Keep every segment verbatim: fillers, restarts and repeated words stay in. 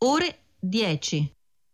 ore dieci.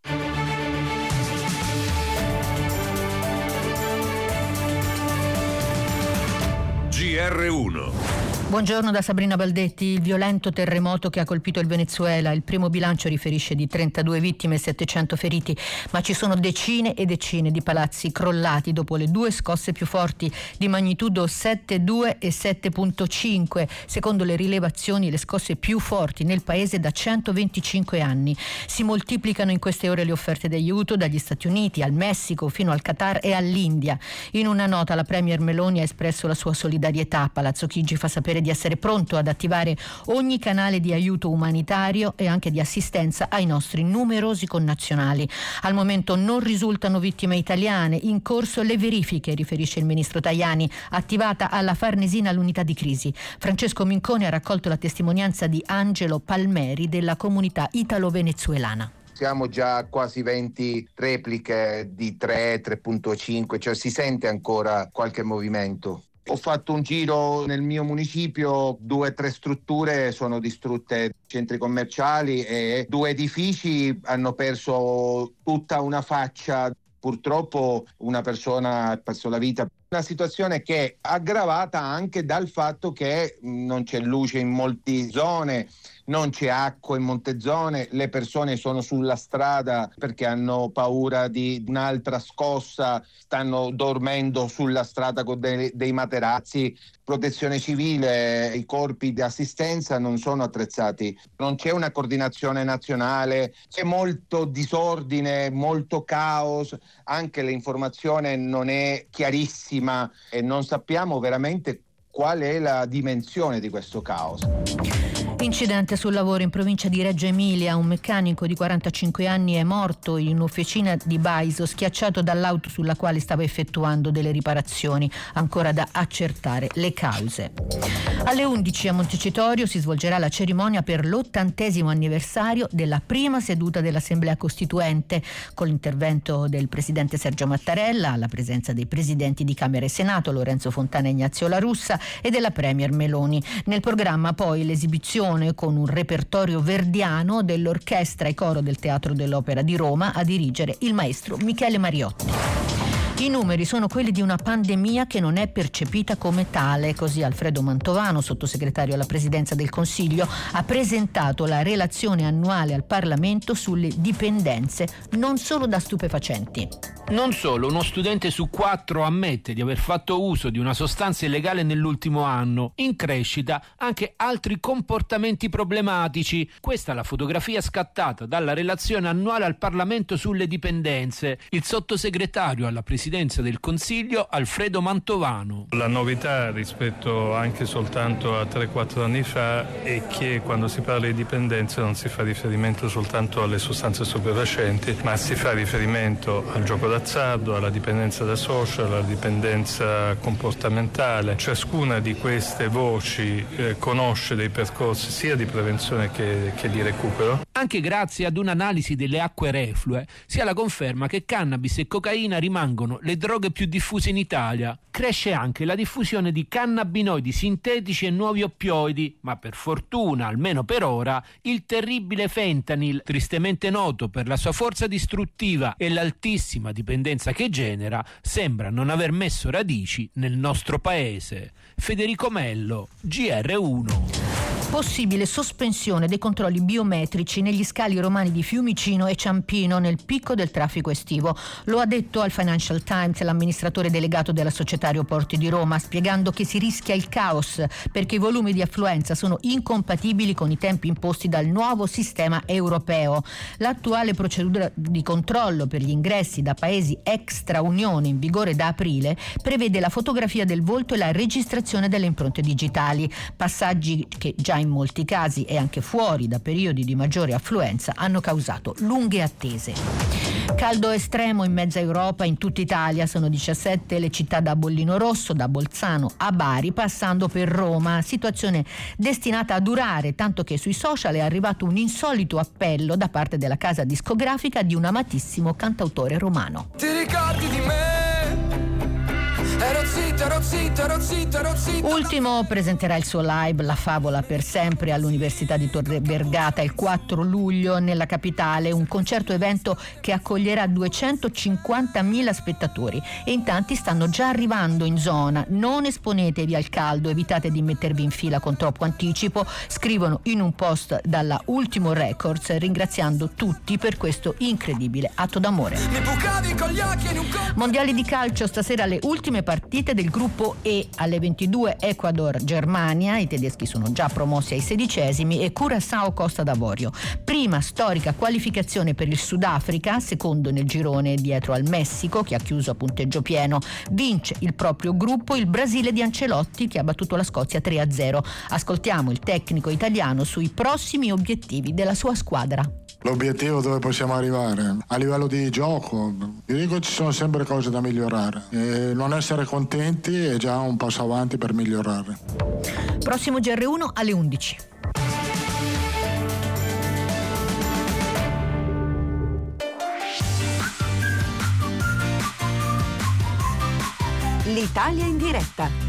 G R uno. Buongiorno da Sabrina Baldetti. Il violento terremoto che ha colpito il Venezuela, il primo bilancio riferisce di trentadue vittime e settecento feriti, ma ci sono decine e decine di palazzi crollati dopo le due scosse più forti di magnitudo sette virgola due e sette virgola cinque. Secondo le rilevazioni, le scosse più forti nel paese da centoventicinque anni. Si moltiplicano in queste ore le offerte di aiuto dagli Stati Uniti al Messico fino al Qatar e all'India. In una nota la premier Meloni ha espresso la sua solidarietà. Palazzo Chigi fa sapere di essere pronto ad attivare ogni canale di aiuto umanitario e anche di assistenza ai nostri numerosi connazionali. Al momento non risultano vittime italiane, in corso le verifiche, riferisce il ministro Tajani, attivata alla Farnesina l'unità di crisi. Francesco Mincone ha raccolto la testimonianza di Angelo Palmeri della comunità italo-venezuelana. Siamo già a quasi venti repliche di tre, tre virgola cinque, cioè si sente ancora qualche movimento. Ho fatto un giro nel mio municipio, due o tre strutture sono distrutte, centri commerciali, e due edifici hanno perso tutta una faccia. Purtroppo una persona ha perso la vita. Una situazione che è aggravata anche dal fatto che non c'è luce in molte zone, non c'è acqua in molte zone, le persone sono sulla strada perché hanno paura di un'altra scossa, stanno dormendo sulla strada con dei, dei materazzi. Protezione civile, i corpi di assistenza non sono attrezzati, non c'è una coordinazione nazionale, c'è molto disordine, molto caos, anche l'informazione non è chiarissima e non sappiamo veramente qual è la dimensione di questo caos. Incidente sul lavoro in provincia di Reggio Emilia. Un meccanico di quarantacinque anni è morto in un'officina di Baiso, schiacciato dall'auto sulla quale stava effettuando delle riparazioni. Ancora da accertare le cause. Alle undici a Montecitorio si svolgerà la cerimonia per l'ottantesimo anniversario della prima seduta dell'Assemblea Costituente, con l'intervento del presidente Sergio Mattarella, la presenza dei presidenti di Camera e Senato Lorenzo Fontana e Ignazio La Russa e della premier Meloni. Nel programma poi l'esibizione con un repertorio verdiano dell'orchestra e coro del Teatro dell'Opera di Roma, a dirigere il maestro Michele Mariotti. I numeri sono quelli di una pandemia che non è percepita come tale, così Alfredo Mantovano, sottosegretario alla Presidenza del Consiglio, ha presentato la relazione annuale al Parlamento sulle dipendenze, non solo da stupefacenti. Non solo, uno studente su quattro ammette di aver fatto uso di una sostanza illegale nell'ultimo anno. In crescita anche altri comportamenti problematici. Questa è la fotografia scattata dalla relazione annuale al Parlamento sulle dipendenze. Il sottosegretario alla Presidenza del Consiglio Alfredo Mantovano. La novità rispetto anche soltanto a tre quattro anni fa è che quando si parla di dipendenze non si fa riferimento soltanto alle sostanze stupefacenti, ma si fa riferimento al gioco d'azzardo, alla dipendenza da social, alla dipendenza comportamentale. Ciascuna di queste voci eh, conosce dei percorsi sia di prevenzione che, che di recupero. Anche grazie ad un'analisi delle acque reflue si ha la conferma che cannabis e cocaina rimangono le droghe più diffuse in Italia. Cresce anche la diffusione di cannabinoidi sintetici e nuovi oppioidi, ma per fortuna, almeno per ora, il terribile fentanyl, tristemente noto per la sua forza distruttiva e l'altissima dipendenza che genera, sembra non aver messo radici nel nostro paese. Federico Mello, G R uno. Possibile sospensione dei controlli biometrici negli scali romani di Fiumicino e Ciampino nel picco del traffico estivo. Lo ha detto al Financial Times l'amministratore delegato della società Aeroporti di Roma, spiegando che si rischia il caos perché i volumi di affluenza sono incompatibili con i tempi imposti dal nuovo sistema europeo. L'attuale procedura di controllo per gli ingressi da paesi extra Unione, in vigore da aprile, prevede la fotografia del volto e la registrazione delle impronte digitali, passaggi che già in molti casi e anche fuori da periodi di maggiore affluenza hanno causato lunghe attese. Caldo estremo in mezza Europa, in tutta Italia. Sono diciassette le città da bollino rosso, da Bolzano a Bari, passando per Roma. Situazione destinata a durare, tanto che sui social è arrivato un insolito appello da parte della casa discografica di un amatissimo cantautore romano. Ti ricordi di me? Ero zitta, Ultimo presenterà il suo live La Favola per sempre all'Università di Tor Vergata il quattro luglio nella capitale, un concerto evento che accoglierà duecentocinquantamila spettatori e in tanti stanno già arrivando in zona. Non esponetevi al caldo, evitate di mettervi in fila con troppo anticipo, scrivono in un post dalla Ultimo Records, ringraziando tutti per questo incredibile atto d'amore. Mondiali di calcio, stasera le ultime partite del gruppo E. Alle ventidue Ecuador-Germania, i tedeschi sono già promossi ai sedicesimi, e Curaçao-Costa d'Avorio. Prima storica qualificazione per il Sudafrica, secondo nel girone dietro al Messico che ha chiuso a punteggio pieno. Vince il proprio gruppo il Brasile di Ancelotti che ha battuto la Scozia tre a zero. Ascoltiamo il tecnico italiano sui prossimi obiettivi della sua squadra. L'obiettivo dove possiamo arrivare? A livello di gioco, vi dico che ci sono sempre cose da migliorare e non essere contenti è già un passo avanti per migliorare. Prossimo G R uno alle undici. L'Italia in diretta.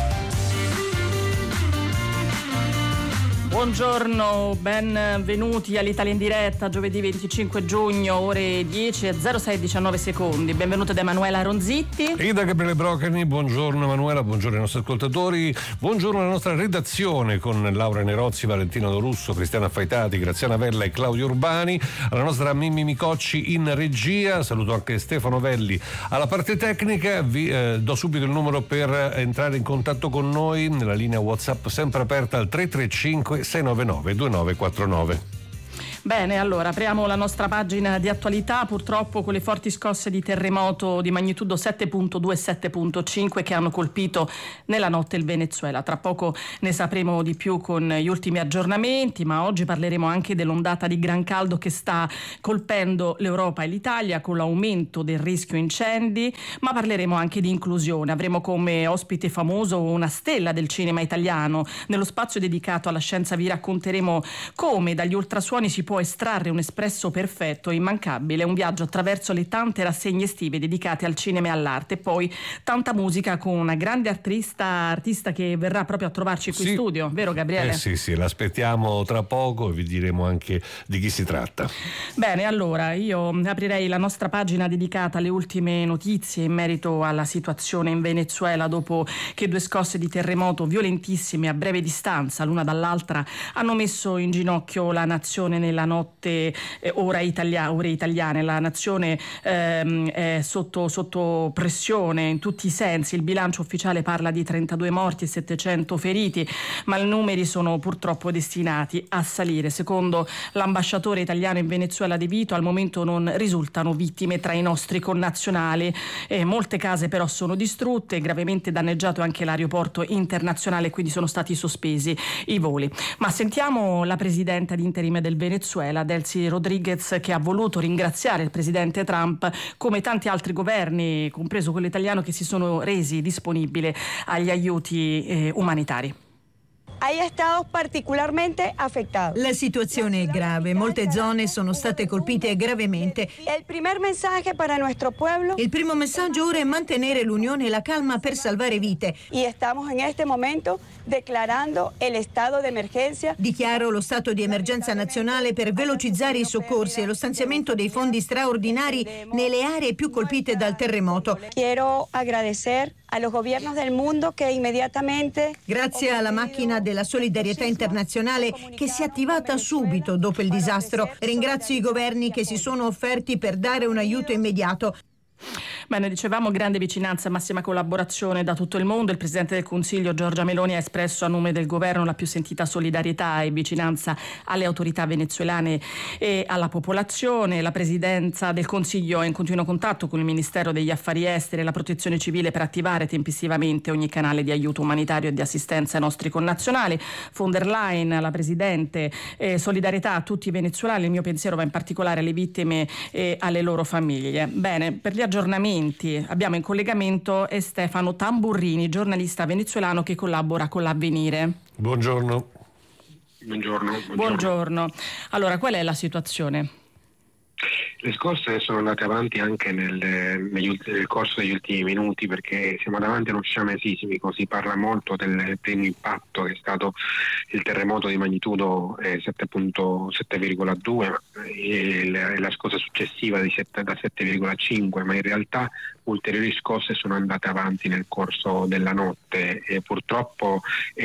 Buongiorno, benvenuti all'Italia in diretta, giovedì venticinque giugno, ore dieci e zero sei diciannove secondi. Benvenuto da Emanuela Ronzitti. E da Gabriele Brocani. Buongiorno Emanuela, buongiorno ai nostri ascoltatori, buongiorno alla nostra redazione con Laura Nerozzi, Valentina Dorusso, Cristiana Faitati, Graziana Vella e Claudio Urbani, alla nostra Mimmi Micocci in regia, saluto anche Stefano Velli alla parte tecnica. Vi eh, do subito il numero per entrare in contatto con noi nella linea WhatsApp sempre aperta al tre tre cinque sei nove nove due nove quattro nove. Bene, allora apriamo la nostra pagina di attualità, purtroppo con le forti scosse di terremoto di magnitudo sette virgola due e sette virgola cinque che hanno colpito nella notte il Venezuela. Tra poco ne sapremo di più con gli ultimi aggiornamenti, ma oggi parleremo anche dell'ondata di gran caldo che sta colpendo l'Europa e l'Italia con l'aumento del rischio incendi, ma parleremo anche di inclusione. Avremo come ospite famoso una stella del cinema italiano. Nello spazio dedicato alla scienza vi racconteremo come dagli ultrasuoni si può può estrarre un espresso perfetto e immancabile, un viaggio attraverso le tante rassegne estive dedicate al cinema e all'arte, e poi tanta musica con una grande artista artista che verrà proprio a trovarci qui in sì. studio, vero Gabriele? Eh sì, sì, l'aspettiamo tra poco e vi diremo anche di chi si tratta. Bene, allora io aprirei la nostra pagina dedicata alle ultime notizie in merito alla situazione in Venezuela dopo che due scosse di terremoto violentissime a breve distanza l'una dall'altra hanno messo in ginocchio la nazione nella notte eh, ora italia, ore italiane. La nazione ehm, è sotto, sotto pressione in tutti i sensi. Il bilancio ufficiale parla di trentadue morti e settecento feriti, ma i numeri sono purtroppo destinati a salire. Secondo l'ambasciatore italiano in Venezuela De Vito, al momento non risultano vittime tra i nostri connazionali. Eh, molte case però sono distrutte, gravemente danneggiato anche l'aeroporto internazionale, quindi sono stati sospesi i voli. Ma sentiamo la presidenta di interime del Venezuela, Delcy Rodriguez, che ha voluto ringraziare il presidente Trump come tanti altri governi, compreso quello italiano, che si sono resi disponibili agli aiuti eh, umanitari. Hay estados particolarmente afectados. La situazione è grave, molte zone sono state colpite gravemente. El primer mensaje para nuestro pueblo. Il primo messaggio ora è mantenere l'unione e la calma per salvare vite. Y estamos en este momento declarando el estado de emergencia. Dichiaro lo stato di emergenza nazionale per velocizzare i soccorsi e lo stanziamento dei fondi straordinari nelle aree più colpite dal terremoto. Quiero agradecer a los gobiernos del mundo que inmediatamente. Grazie alla macchina della solidarietà internazionale che si è attivata subito dopo il disastro. Ringrazio i governi che si sono offerti per dare un aiuto immediato. Bene, dicevamo grande vicinanza e massima collaborazione da tutto il mondo. Il Presidente del Consiglio Giorgia Meloni ha espresso a nome del governo la più sentita solidarietà e vicinanza alle autorità venezuelane e alla popolazione. La Presidenza del Consiglio è in continuo contatto con il Ministero degli Affari Esteri e la Protezione Civile per attivare tempestivamente ogni canale di aiuto umanitario e di assistenza ai nostri connazionali. Von der Leyen, la Presidente, eh, solidarietà a tutti i venezuelani. Il mio pensiero va in particolare alle vittime e alle loro famiglie. Bene, per gli aggiornamenti abbiamo in collegamento Stefano Tamburrini, giornalista venezuelano che collabora con l'Avvenire. Buongiorno. Buongiorno. Buongiorno. Buongiorno. Allora, qual è la situazione? Le scosse sono andate avanti anche nel, negli, nel corso degli ultimi minuti, perché siamo davanti a uno sciame sismico. Si parla molto del primo impatto, che è stato il terremoto di magnitudo eh, sette virgola due e la, la scossa successiva di sette, da sette virgola cinque, ma in realtà ulteriori scosse sono andate avanti nel corso della notte e purtroppo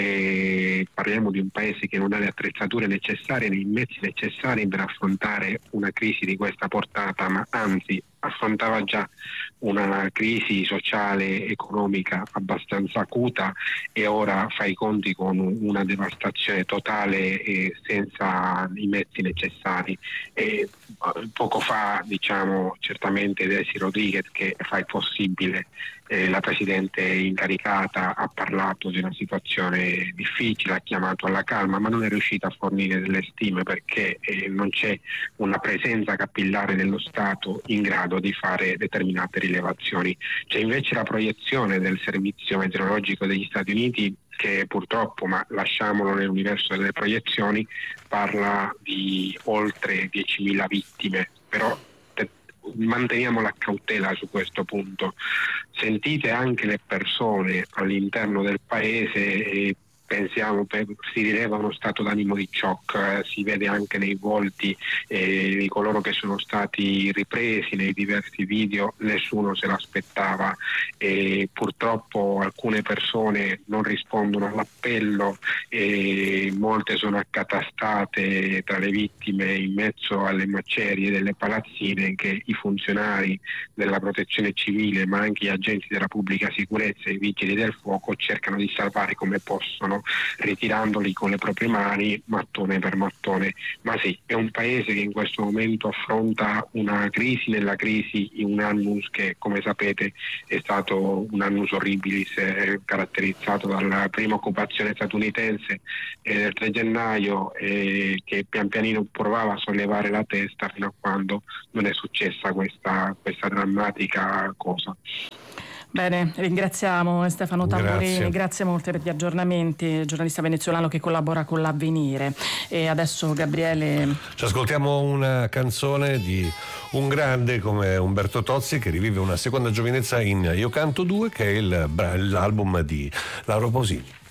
eh, parliamo di un paese che non ha le attrezzature necessarie né i mezzi necessari per affrontare una crisi di questa portata, ma anzi affrontava già una crisi sociale economica abbastanza acuta e ora fa i conti con una devastazione totale e senza i mezzi necessari. E poco fa, diciamo, certamente Desi Rodriguez, che fa il possibile, eh, la Presidente incaricata, ha parlato di una situazione difficile, ha chiamato alla calma, ma non è riuscita a fornire delle stime perché eh, non c'è una presenza capillare dello Stato in grado di fare determinate rilevazioni. C'è invece la proiezione del Servizio Meteorologico degli Stati Uniti, che purtroppo, ma lasciamolo nell'universo delle proiezioni, parla di oltre diecimila vittime, però te, manteniamo la cautela su questo punto. Sentite anche le persone all'interno del paese e pensiamo, si rileva uno stato d'animo di shock, eh, si vede anche nei volti eh, di coloro che sono stati ripresi nei diversi video, nessuno se l'aspettava e purtroppo alcune persone non rispondono all'appello e molte sono accatastate tra le vittime in mezzo alle macerie delle palazzine che i funzionari della protezione civile, ma anche gli agenti della pubblica sicurezza e i vigili del fuoco cercano di salvare come possono, ritirandoli con le proprie mani mattone per mattone. Ma sì, è un paese che in questo momento affronta una crisi nella crisi, in un annus che, come sapete, è stato un annus horribilis, eh, caratterizzato dalla prima occupazione statunitense eh, del tre gennaio, eh, che pian pianino provava a sollevare la testa fino a quando non è successa questa, questa drammatica cosa. Bene, ringraziamo Stefano Tamburini, grazie. grazie molte per gli aggiornamenti, giornalista venezuelano che collabora con l'Avvenire. E adesso Gabriele... Ci ascoltiamo una canzone di un grande come Umberto Tozzi, che rivive una seconda giovinezza in Io canto due, che è il, l'album di Lauro Pausini.